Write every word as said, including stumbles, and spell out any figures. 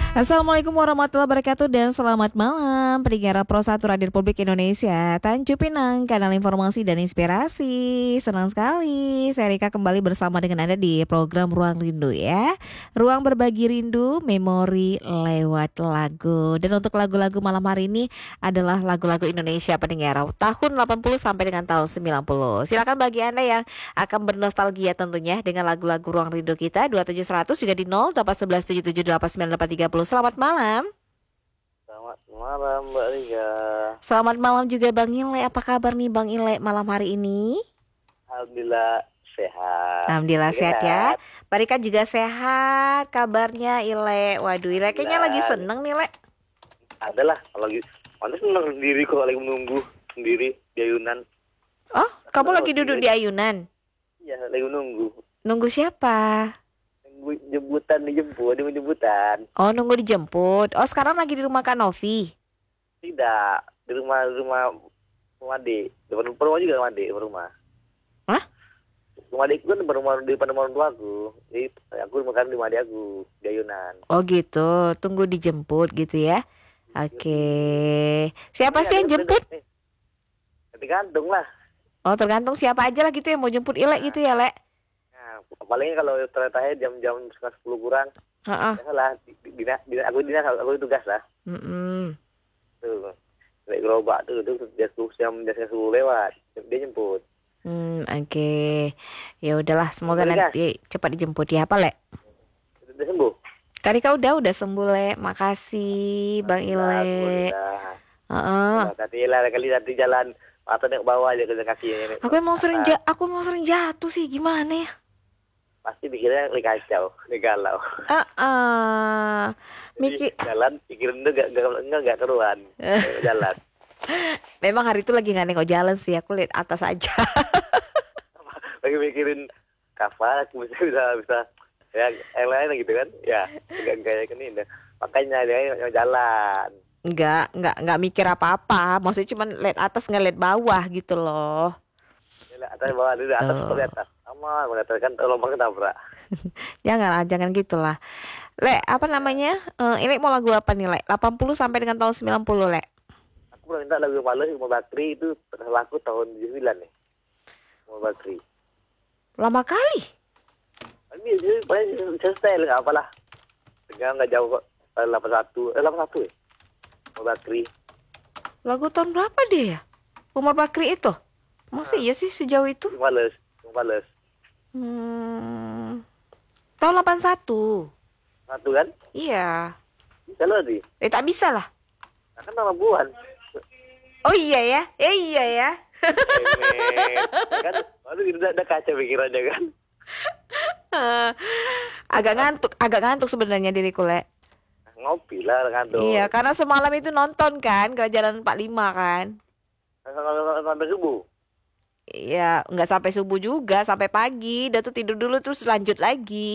Assalamualaikum warahmatullahi wabarakatuh dan selamat malam pendengar Pro satu Radio Republik Indonesia Tanjung Pinang, kanal informasi dan inspirasi. Senang sekali saya Rika kembali bersama dengan Anda di program Ruang Rindu ya. Ruang berbagi rindu, memori lewat lagu. Dan untuk lagu-lagu malam hari ini adalah lagu-lagu Indonesia pendengar tahun delapan puluh sampai dengan tahun sembilan puluh. Silakan bagi Anda yang akan bernostalgia tentunya dengan lagu-lagu Ruang Rindu kita dua tujuh seratus juga di nol delapan satu satu tujuh tujuh delapan sembilan delapan tiga nol. Selamat malam. Selamat malam Mbak Rika. Selamat malam juga Bang Ile. Apa kabar nih Bang Ile malam hari ini? Alhamdulillah sehat. Alhamdulillah sehat, sehat ya. Pak Rika juga sehat. Kabarnya Ile. Waduh Ile kayaknya lagi seneng nih Le. Adalah kalau lagi mana seneng sendiri kok lagi menunggu sendiri di ayunan. Oh, kamu lagi duduk di ayunan? Iya, lagi menunggu. Nunggu siapa? Nunggu jemputan, dijemput, di jemputan. Oh, nunggu dijemput. Oh, sekarang lagi di rumah Kak Novi? Tidak, di rumah rumah rumah adik. Depan rumah juga rumah adik, rumah. Hah? Rumah adikku kan depan rumah di depan rumah orang tua aku. Jadi aku makan di rumah adik aku di ayunan. Oh gitu, tunggu dijemput gitu ya. Oke. Siapa sih yang jemput? Tergantung lah. Oh, tergantung siapa aja lah gitu yang mau jemput Ile gitu ya, Le. Nah, paling kalau ternyata jam-jam sepuluh kurang. Heeh. Salah, dinas, dinas, aku dinas, aku tugas lah. Mm-mm. Tuh, naik gerobak tuh, tuh dia tuh jam jam sepuluh lewat, dia jemput. Hmm, oke. Okay. Ya udahlah, semoga Udah, nanti cepat dijemput ya, apa Le? Udah sembuh. Karika udah udah sembuh Le, makasih Bang Ile. Heeh. Tadi lah kali tadi jalan atau naik bawah aja ke kakinya. Aku emang sering ja- aku emang sering jatuh sih, gimana ya? Pasti pikirnya lagi kacau, lagi galau. Ah, uh-uh. Mikir jalan, pikirin tuh gak gak enggak gak keruan. Jalan. Memang hari itu lagi nggak nengok jalan sih, aku lihat atas aja. Lagi mikirin kapan aku bisa bisa bisa ya yang lain gitu kan? Ya, enggak kayak gini deh. Makanya dia jalan. Enggak, enggak, enggak mikir apa-apa. Maksudnya cuma lihat atas nggak lihat bawah gitu loh. Lihat atas bawah, di atas ke atas. Sama, mengatakan lubang ketabrak. Jangan, jangan gitulah. Le, apa namanya? Uh, ini mau lagu apa nih, Le? delapan puluh sampai dengan tahun sembilan puluh, Le. Aku pernah minta lagu Males sama Bakri itu laku tahun tujuh puluh sembilan nih. Sama Bakri. Lama kali. Ini paling style enggak apalah. Tegang enggak jauh kok. delapan satu, eh delapan satu ya. Sama Bakri. Lagu tahun berapa dia ya? Umar Bakri itu? Masih nah. Iya sih sejauh itu? Males, Males. Hmm. Tahun delapan satu. Satu kan? Iya. Bisa loh di. Eh tak bisa lah. Nah, kan nama buan. Oh iya ya, eh iya ya. Kan, aduh udah, udah kacau pikirannya kan. Uh, agak ngantuk, agak ngantuk sebenarnya diriku Le. Ngopi lah ngantuk. Iya, karena semalam itu nonton kan Kerajaan empat puluh lima kan. Sampai subuh. Iya, nggak sampai subuh juga, sampai pagi. Udah tuh tidur dulu terus lanjut lagi.